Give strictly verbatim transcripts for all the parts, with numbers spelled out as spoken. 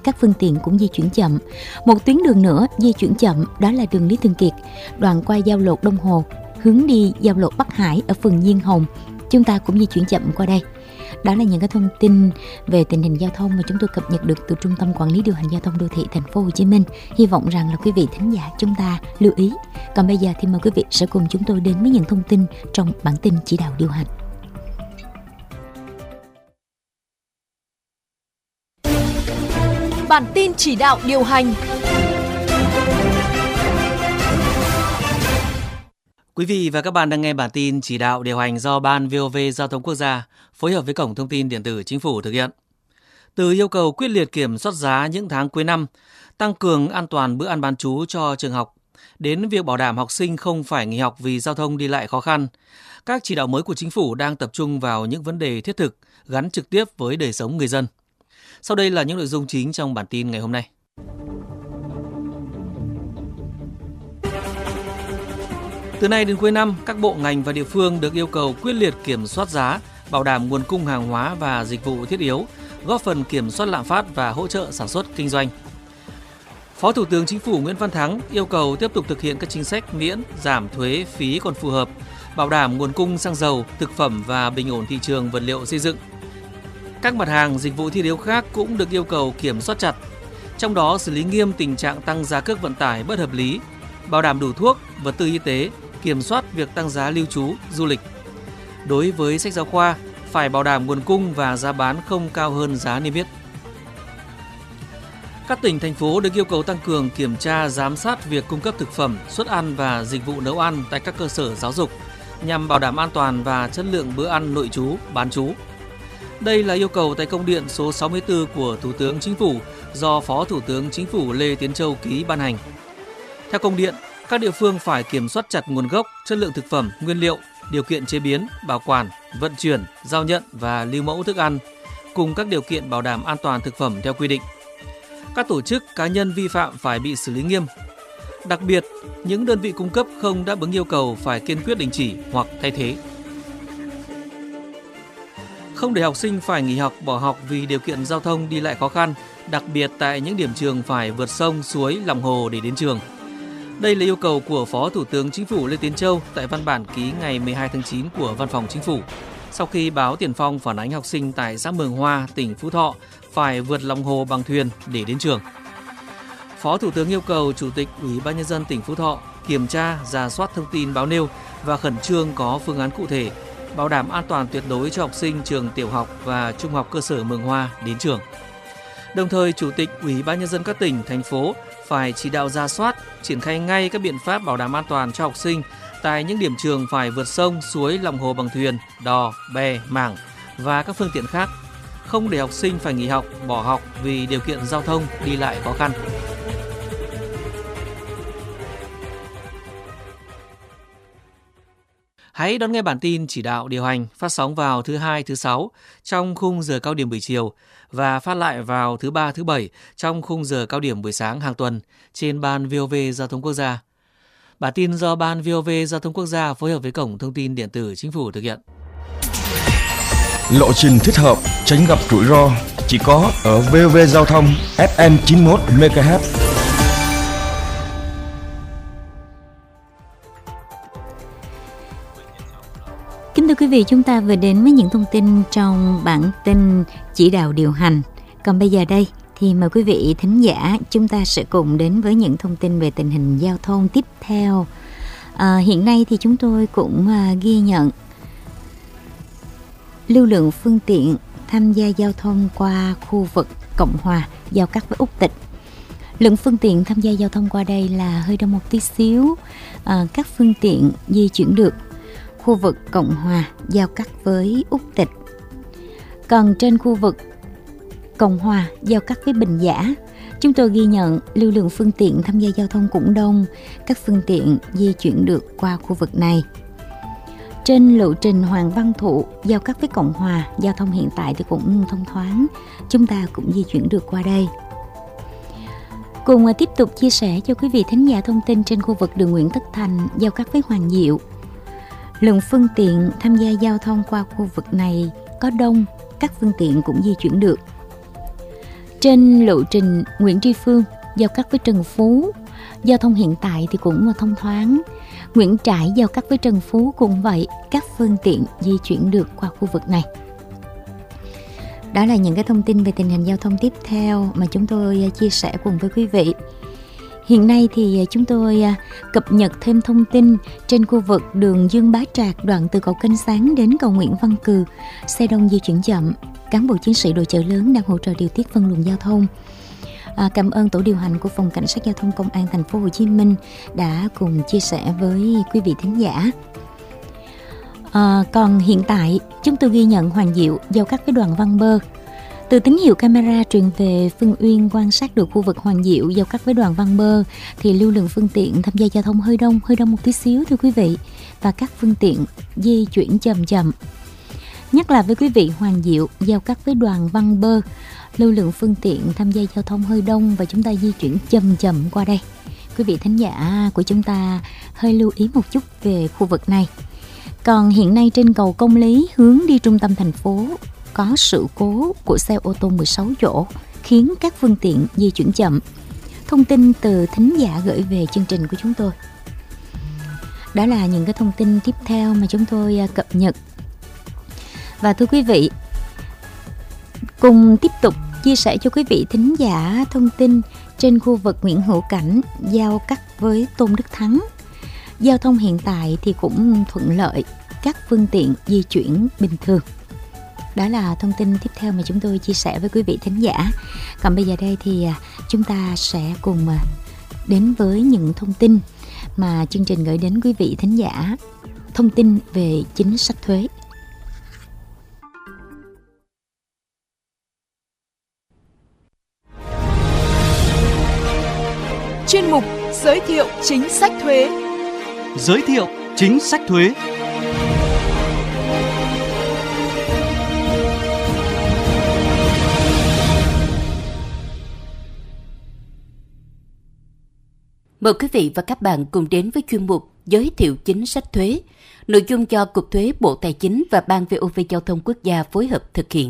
các phương tiện cũng di chuyển chậm. Một tuyến đường nữa di chuyển chậm đó là đường Lý Thường Kiệt, đoạn qua giao lộ Đông Hồ, hướng đi giao lộ Bắc Hải ở phường Diên Hồng. Chúng ta cũng di chuyển chậm qua đây. Đó là những cái thông tin về tình hình giao thông mà chúng tôi cập nhật được từ Trung tâm Quản lý điều hành giao thông đô thị Thành phố Hồ Chí Minh. Hy vọng rằng là quý vị thính giả chúng ta lưu ý. Còn bây giờ thì mời quý vị sẽ cùng chúng tôi đến với những thông tin trong bản tin chỉ đạo điều hành. Bản tin chỉ đạo điều hành. Quý vị và các bạn đang nghe bản tin chỉ đạo điều hành do Ban vê o vê Giao thông Quốc gia phối hợp với Cổng Thông tin Điện tử Chính phủ thực hiện. Từ yêu cầu quyết liệt kiểm soát giá những tháng cuối năm, tăng cường an toàn bữa ăn bán trú cho trường học, đến việc bảo đảm học sinh không phải nghỉ học vì giao thông đi lại khó khăn, các chỉ đạo mới của Chính phủ đang tập trung vào những vấn đề thiết thực, gắn trực tiếp với đời sống người dân. Sau đây là những nội dung chính trong bản tin ngày hôm nay. Từ nay đến cuối năm, các bộ ngành và địa phương được yêu cầu quyết liệt kiểm soát giá, bảo đảm nguồn cung hàng hóa và dịch vụ thiết yếu, góp phần kiểm soát lạm phát và hỗ trợ sản xuất kinh doanh. Phó Thủ tướng Chính phủ Nguyễn Văn Thắng yêu cầu tiếp tục thực hiện các chính sách miễn, giảm thuế, phí còn phù hợp, bảo đảm nguồn cung xăng dầu, thực phẩm và bình ổn thị trường vật liệu xây dựng. Các mặt hàng dịch vụ thiết yếu khác cũng được yêu cầu kiểm soát chặt, trong đó xử lý nghiêm tình trạng tăng giá cước vận tải bất hợp lý, bảo đảm đủ thuốc, vật tư y tế, kiểm soát việc tăng giá lưu trú, du lịch. Đối với sách giáo khoa, phải bảo đảm nguồn cung và giá bán không cao hơn giá niêm yết. Các tỉnh, thành phố được yêu cầu tăng cường kiểm tra, giám sát việc cung cấp thực phẩm, suất ăn và dịch vụ nấu ăn tại các cơ sở giáo dục nhằm bảo đảm an toàn và chất lượng bữa ăn nội trú, bán trú. Đây là yêu cầu tại công điện số sáu mươi tư của Thủ tướng Chính phủ do Phó Thủ tướng Chính phủ Lê Tiến Châu ký ban hành. Theo công điện, các địa phương phải kiểm soát chặt nguồn gốc, chất lượng thực phẩm, nguyên liệu, điều kiện chế biến, bảo quản, vận chuyển, giao nhận và lưu mẫu thức ăn, cùng các điều kiện bảo đảm an toàn thực phẩm theo quy định. Các tổ chức, cá nhân vi phạm phải bị xử lý nghiêm. Đặc biệt, những đơn vị cung cấp không đáp ứng yêu cầu phải kiên quyết đình chỉ hoặc thay thế. Không để học sinh phải nghỉ học, bỏ học vì điều kiện giao thông đi lại khó khăn, đặc biệt tại những điểm trường phải vượt sông, suối, lòng hồ để đến trường. Đây là yêu cầu của Phó Thủ tướng Chính phủ Lê Tiến Châu tại văn bản ký ngày mười hai tháng chín của Văn phòng Chính phủ, sau khi báo Tiền Phong phản ánh học sinh tại xã Mường Hoa, tỉnh Phú Thọ phải vượt lòng hồ bằng thuyền để đến trường. Phó Thủ tướng yêu cầu Chủ tịch Ủy ban Nhân dân tỉnh Phú Thọ kiểm tra, rà soát thông tin báo nêu và khẩn trương có phương án cụ thể, bảo đảm an toàn tuyệt đối cho học sinh trường tiểu học và trung học cơ sở Mường Hoa đến trường. Đồng thời, Chủ tịch Ủy ban Nhân dân các tỉnh, thành phố phải chỉ đạo rà soát, triển khai ngay các biện pháp bảo đảm an toàn cho học sinh tại những điểm trường phải vượt sông, suối, lòng hồ bằng thuyền, đò, bè, mảng và các phương tiện khác, không để học sinh phải nghỉ học, bỏ học vì điều kiện giao thông đi lại khó khăn. Hãy đón nghe bản tin chỉ đạo điều hành phát sóng vào thứ hai, thứ sáu trong khung giờ cao điểm buổi chiều và phát lại vào thứ ba, thứ bảy trong khung giờ cao điểm buổi sáng hàng tuần trên Ban vê o vê Giao thông Quốc gia. Bản tin do Ban vê o vê Giao thông Quốc gia phối hợp với Cổng Thông tin Điện tử Chính phủ thực hiện. Lộ trình thích hợp, tránh gặp rủi ro chỉ có ở vê o vê Giao thông ép em chín mươi mốt mê ga héc. Kính thưa quý vị, chúng ta vừa đến với những thông tin trong bản tin chỉ đạo điều hành. Còn bây giờ đây thì mời quý vị thính giả chúng ta sẽ cùng đến với những thông tin về tình hình giao thông tiếp theo. À, hiện nay thì chúng tôi cũng à, ghi nhận lưu lượng phương tiện tham gia giao thông qua khu vực Cộng Hòa giao cắt với Úc Tịch. Lượng phương tiện tham gia giao thông qua đây là hơi đông một tí xíu. À, các phương tiện di chuyển được khu vực Cộng Hòa giao cắt với Úc Tịch. Còn trên khu vực Cộng Hòa giao cắt với Bình Giả, chúng tôi ghi nhận lưu lượng phương tiện tham gia giao thông cũng đông, các phương tiện di chuyển được qua khu vực này. Trên lộ trình Hoàng Văn Thụ giao cắt với Cộng Hòa, giao thông hiện tại thì cũng thông thoáng, chúng ta cũng di chuyển được qua đây. Cùng tiếp tục chia sẻ cho quý vị thính giả thông tin trên khu vực đường Nguyễn Tất Thành giao cắt với Hoàng Diệu. Lượng phương tiện tham gia giao thông qua khu vực này có đông, các phương tiện cũng di chuyển được. Trên lộ trình Nguyễn Tri Phương giao cắt với Trần Phú, giao thông hiện tại thì cũng thông thoáng. Nguyễn Trãi giao cắt với Trần Phú cũng vậy, các phương tiện di chuyển được qua khu vực này. Đó là những cái thông tin về tình hình giao thông tiếp theo mà chúng tôi chia sẻ cùng với quý vị. Hiện nay thì chúng tôi cập nhật thêm thông tin trên khu vực đường Dương Bá Trạc, đoạn từ cầu Kênh Sáng đến cầu Nguyễn Văn Cừ. Xe đông di chuyển chậm, cán bộ chiến sĩ đội chợ lớn đang hỗ trợ điều tiết phân luồng giao thông. À, cảm ơn tổ điều hành của Phòng Cảnh sát Giao thông Công an Thành phố Hồ Chí Minh đã cùng chia sẻ với quý vị thính giả. À, còn hiện tại chúng tôi ghi nhận Hoàng Diệu giao cắt với đoạn Văn Bơ. Từ tín hiệu camera truyền về Phương Uyên quan sát được khu vực Hoàng Diệu giao cắt với đoạn Văn Bơ thì lưu lượng phương tiện tham gia giao thông hơi đông, hơi đông một tí xíu thưa quý vị, và các phương tiện di chuyển chậm chậm. Nhắc lại với quý vị, Hoàng Diệu giao cắt với đoạn Văn Bơ, lưu lượng phương tiện tham gia giao thông hơi đông và chúng ta di chuyển chậm chậm qua đây. Quý vị thính giả của chúng ta hơi lưu ý một chút về khu vực này. Còn hiện nay trên cầu Công Lý hướng đi trung tâm thành phố có sự cố của xe ô tô mười sáu chỗ khiến các phương tiện di chuyển chậm. Thông tin từ thính giả gửi về chương trình của chúng tôi. Đó là những cái thông tin tiếp theo mà chúng tôi cập nhật. Và thưa quý vị, cùng tiếp tục chia sẻ cho quý vị thính giả thông tin trên khu vực Nguyễn Hữu Cảnh giao cắt với Tôn Đức Thắng. Giao thông hiện tại thì cũng thuận lợi, các phương tiện di chuyển bình thường. Đó là thông tin tiếp theo mà chúng tôi chia sẻ với quý vị thính giả. Còn bây giờ đây thì chúng ta sẽ cùng đến với những thông tin mà chương trình gửi đến quý vị thính giả. Thông tin về chính sách thuế. Chuyên mục giới thiệu chính sách thuế. Giới thiệu chính sách thuế. Mời quý vị và các bạn cùng đến với chuyên mục giới thiệu chính sách thuế, nội dung do Cục Thuế Bộ Tài chính và Ban vê o vê Giao thông Quốc gia phối hợp thực hiện.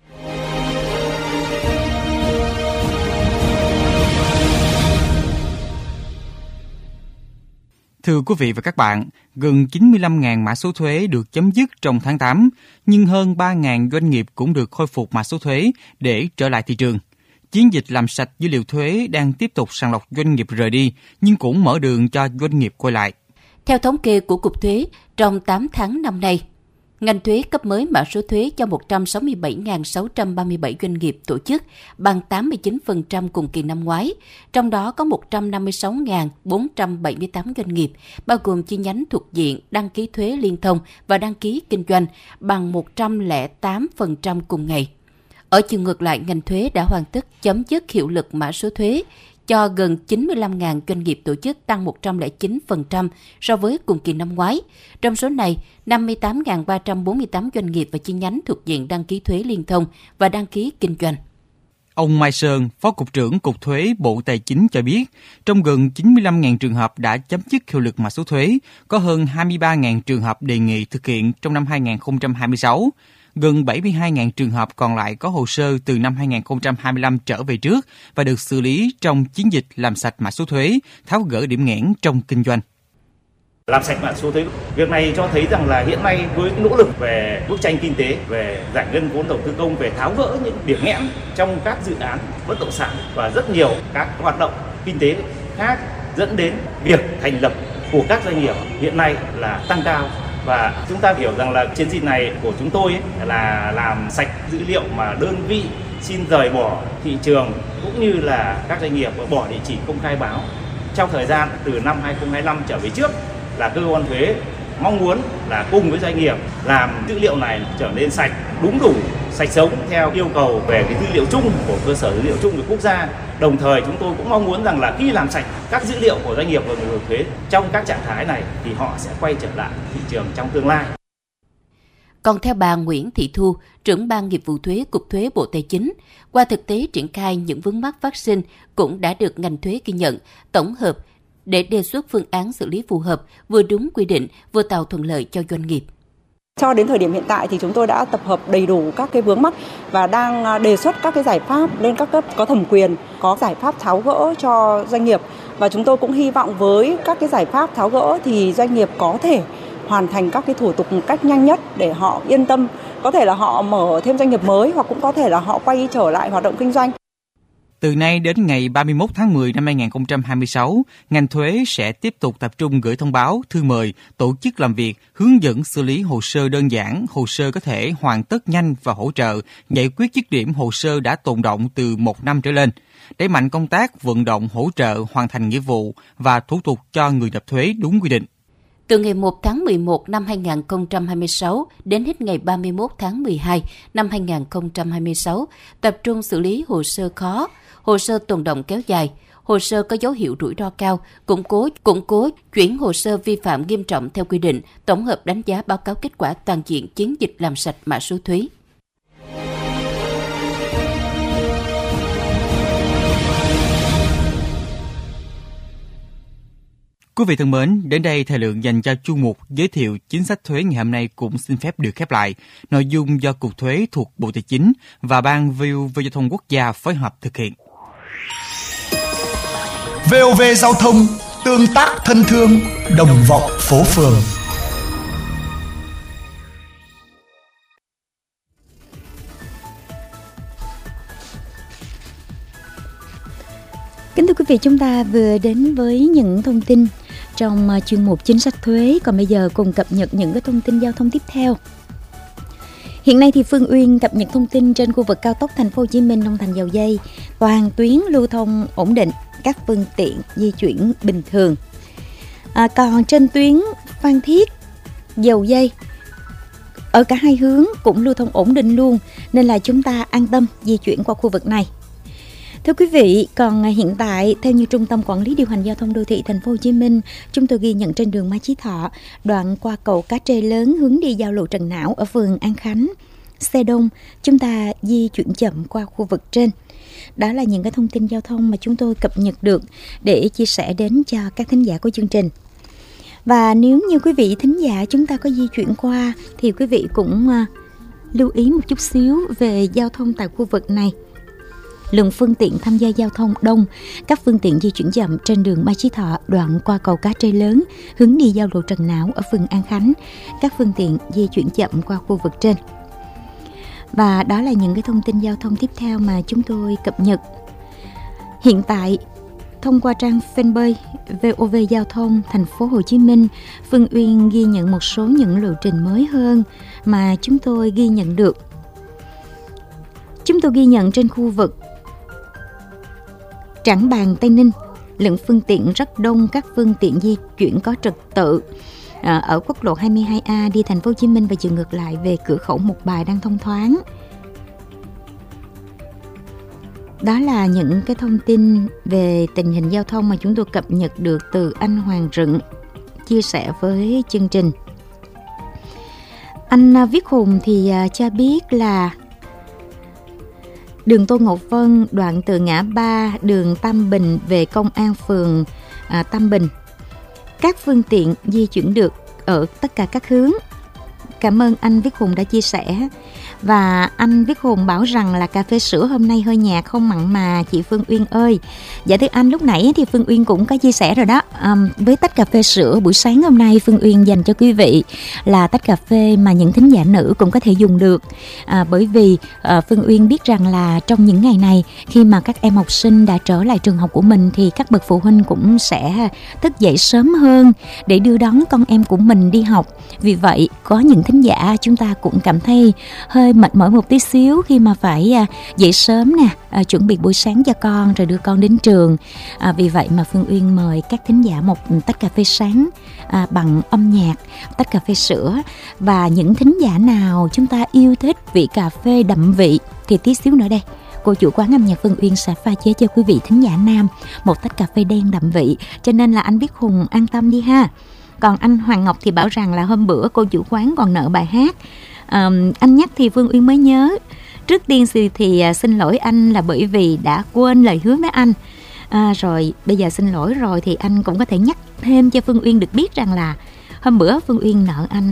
Thưa quý vị và các bạn, gần chín mươi lăm nghìn mã số thuế được chấm dứt trong tháng tám, nhưng hơn ba nghìn doanh nghiệp cũng được khôi phục mã số thuế để trở lại thị trường. Chiến dịch làm sạch dữ liệu thuế đang tiếp tục sàng lọc doanh nghiệp rời đi, nhưng cũng mở đường cho doanh nghiệp quay lại. Theo thống kê của Cục Thuế, trong tám tháng năm nay, ngành thuế cấp mới mã số thuế cho một trăm sáu mươi bảy nghìn sáu trăm ba mươi bảy doanh nghiệp tổ chức, bằng tám mươi chín phần trăm cùng kỳ năm ngoái. Trong đó có một trăm năm mươi sáu nghìn bốn trăm bảy mươi tám doanh nghiệp, bao gồm chi nhánh thuộc diện đăng ký thuế liên thông và đăng ký kinh doanh, bằng một trăm lẻ tám phần trăm cùng ngày. Ở chiều ngược lại, ngành thuế đã hoàn tất chấm dứt hiệu lực mã số thuế cho gần chín mươi lăm nghìn doanh nghiệp tổ chức, tăng một trăm lẻ chín phần trăm so với cùng kỳ năm ngoái. Trong số này, năm mươi tám nghìn ba trăm bốn mươi tám doanh nghiệp và chi nhánh thuộc diện đăng ký thuế liên thông và đăng ký kinh doanh. Ông Mai Sơn, Phó Cục trưởng Cục Thuế Bộ Tài chính cho biết, trong gần chín mươi lăm nghìn trường hợp đã chấm dứt hiệu lực mã số thuế, có hơn hai mươi ba nghìn trường hợp đề nghị thực hiện trong năm hai nghìn không trăm hai mươi sáu. Gần bảy mươi hai nghìn trường hợp còn lại có hồ sơ từ năm hai nghìn không trăm hai mươi lăm trở về trước và được xử lý trong chiến dịch làm sạch mã số thuế, tháo gỡ điểm nghẽn trong kinh doanh. Làm sạch mã số thuế, việc này cho thấy rằng là hiện nay với nỗ lực về bức tranh kinh tế, về giải ngân vốn đầu tư công, về tháo gỡ những điểm nghẽn trong các dự án bất động sản và rất nhiều các hoạt động kinh tế khác, dẫn đến việc thành lập của các doanh nghiệp hiện nay là tăng cao. Và chúng ta hiểu rằng là chiến dịch này của chúng tôi ấy là làm sạch dữ liệu mà đơn vị xin rời bỏ thị trường cũng như là các doanh nghiệp bỏ địa chỉ công khai báo. Trong thời gian từ năm hai nghìn không trăm hai mươi lăm trở về trước là cơ quan thuế mong muốn là cùng với doanh nghiệp làm dữ liệu này trở nên sạch, đúng đủ, sạch sống theo yêu cầu về cái dữ liệu chung của cơ sở dữ liệu chung của quốc gia. Đồng thời chúng tôi cũng mong muốn rằng là khi làm sạch các dữ liệu của doanh nghiệp và người nộp thuế trong các trạng thái này thì họ sẽ quay trở lại thị trường trong tương lai. Còn theo bà Nguyễn Thị Thu, trưởng ban nghiệp vụ thuế Cục Thuế Bộ Tài chính, qua thực tế triển khai những vướng mắc phát sinh cũng đã được ngành thuế ghi nhận, tổng hợp để đề xuất phương án xử lý phù hợp, vừa đúng quy định, vừa tạo thuận lợi cho doanh nghiệp. Cho đến thời điểm hiện tại thì chúng tôi đã tập hợp đầy đủ các cái vướng mắc và đang đề xuất các cái giải pháp lên các cấp có thẩm quyền, có giải pháp tháo gỡ cho doanh nghiệp. Và chúng tôi cũng hy vọng với các cái giải pháp tháo gỡ thì doanh nghiệp có thể hoàn thành các cái thủ tục một cách nhanh nhất để họ yên tâm. Có thể là họ mở thêm doanh nghiệp mới hoặc cũng có thể là họ quay trở lại hoạt động kinh doanh. Từ nay đến ngày ba mươi mốt tháng mười năm hai nghìn không trăm hai mươi sáu, ngành thuế sẽ tiếp tục tập trung gửi thông báo, thư mời, tổ chức làm việc, hướng dẫn xử lý hồ sơ đơn giản, hồ sơ có thể hoàn tất nhanh và hỗ trợ, giải quyết dứt điểm hồ sơ đã tồn đọng từ một năm trở lên, đẩy mạnh công tác vận động hỗ trợ hoàn thành nghĩa vụ và thủ tục cho người nộp thuế đúng quy định. Từ ngày một tháng mười một năm hai nghìn không trăm hai mươi sáu đến hết ngày ba mươi mốt tháng mười hai năm hai nghìn không trăm hai mươi sáu, tập trung xử lý hồ sơ khó, hồ sơ tồn đọng kéo dài, hồ sơ có dấu hiệu rủi ro cao, củng cố, củng cố, chuyển hồ sơ vi phạm nghiêm trọng theo quy định, tổng hợp đánh giá báo cáo kết quả toàn diện chiến dịch làm sạch mã số thuế. Quý vị thân mến, đến đây thời lượng dành cho chuyên mục giới thiệu chính sách thuế ngày hôm nay cũng xin phép được khép lại. Nội dung do Cục Thuế thuộc Bộ Tài chính và Ban vê o vê Giao thông Quốc gia phối hợp thực hiện. vê o vê Giao thông, tương tác thân thương, đồng vọng phố phường. Kính thưa quý vị, chúng ta vừa đến với những thông tin trong chuyên mục chính sách thuế. Còn bây giờ cùng cập nhật những cái thông tin giao thông tiếp theo. Hiện nay thì Phương Uyên cập nhật thông tin trên khu vực cao tốc Thành phố Hồ Chí Minh Long Thành Dầu Giây, toàn tuyến lưu thông ổn định, các phương tiện di chuyển bình thường. À, còn trên tuyến Phan Thiết Dầu Giây, ở cả hai hướng cũng lưu thông ổn định luôn, nên là chúng ta an tâm di chuyển qua khu vực này. Thưa quý vị, còn hiện tại theo như Trung tâm Quản lý Điều hành Giao thông Đô thị Thành phố Hồ Chí Minh, chúng tôi ghi nhận trên đường Mai Chí Thọ, đoạn qua cầu Cá Trê Lớn hướng đi giao lộ Trần Não ở phường An Khánh, xe đông, chúng ta di chuyển chậm qua khu vực trên. Đó là những cái thông tin giao thông mà chúng tôi cập nhật được để chia sẻ đến cho các thính giả của chương trình. Và nếu như quý vị thính giả chúng ta có di chuyển qua thì quý vị cũng uh, lưu ý một chút xíu về giao thông tại khu vực này. Lượng phương tiện tham gia giao thông đông, các phương tiện di chuyển chậm trên đường Mai Chí Thọ, đoạn qua cầu Cá Trê Lớn hướng đi giao lộ Trần Não ở phường An Khánh, các phương tiện di chuyển chậm qua khu vực trên. Và đó là những cái thông tin giao thông tiếp theo mà chúng tôi cập nhật. Hiện tại, thông qua trang fanpage vê o vê Giao thông Thành phố Hồ Chí Minh, Phương Uyên ghi nhận một số những lộ trình mới hơn mà chúng tôi ghi nhận được. Chúng tôi ghi nhận trên khu vực Trảng Bàng, Tây Ninh, lượng phương tiện rất đông, các phương tiện di chuyển có trật tự. À, ở quốc lộ hai mươi hai A đi Thành phố Hồ Chí Minh và chiều ngược lại về cửa khẩu Mộc Bài đang thông thoáng. Đó là những cái thông tin về tình hình giao thông mà chúng tôi cập nhật được từ anh Hoàng Rựng chia sẻ với chương trình. Anh Viết Hùng thì cho biết là đường Tô Ngọc Vân, đoạn từ ngã ba đường Tam Bình về công an phường à, Tam Bình, các phương tiện di chuyển được ở tất cả các hướng. Cảm ơn anh Viết Hùng đã chia sẻ. Và anh Viết Hùng bảo rằng là cà phê sữa hôm nay hơi nhạt, không mặn mà chị Phương Uyên ơi. Dạ thưa anh, lúc nãy thì Phương Uyên cũng có chia sẻ rồi đó. À, với tách cà phê sữa buổi sáng hôm nay, Phương Uyên dành cho quý vị là tách cà phê mà những thính giả nữ cũng có thể dùng được. À, bởi vì à, Phương Uyên biết rằng là trong những ngày này, khi mà các em học sinh đã trở lại trường học của mình thì các bậc phụ huynh cũng sẽ thức dậy sớm hơn để đưa đón con em của mình đi học. Vì vậy, có những thính giả chúng ta cũng cảm thấy hơi mệt mỏi một tí xíu khi mà phải à, dậy sớm nè, à, chuẩn bị buổi sáng cho con rồi đưa con đến trường. À, vì vậy mà Phương Uyên mời các thính giả một tách cà phê sáng à, bằng âm nhạc, tách cà phê sữa. Và những thính giả nào chúng ta yêu thích vị cà phê đậm vị thì tí xíu nữa đây, cô chủ quán âm nhạc Phương Uyên sẽ pha chế cho quý vị thính giả nam một tách cà phê đen đậm vị. Cho nên là anh Viết Hùng an tâm đi ha. Còn anh Hoàng Ngọc thì bảo rằng là hôm bữa cô chủ quán còn nợ bài hát. À, anh nhắc thì Phương Uyên mới nhớ. Trước tiên thì, thì xin lỗi anh là bởi vì đã quên lời hứa với anh. À, rồi bây giờ xin lỗi rồi thì anh cũng có thể nhắc thêm cho Phương Uyên được biết rằng là hôm bữa Phương Uyên nợ anh